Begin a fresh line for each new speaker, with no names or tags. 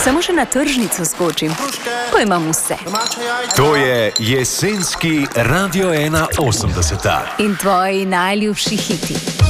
Samo še na tržnico skočim, ko imam vse.
To je jesenski Radio 1 80.
In tvoji najljubši hiti.